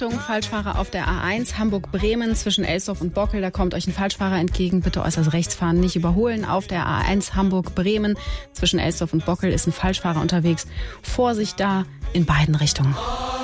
Achtung, Falschfahrer auf der A1 Hamburg-Bremen zwischen Elsdorf und Bockel. Da kommt euch ein Falschfahrer entgegen. Bitte äußerst rechts fahren, nicht überholen. Auf der A1 Hamburg-Bremen zwischen Elsdorf und Bockel ist ein Falschfahrer unterwegs. Vorsicht da in beiden Richtungen.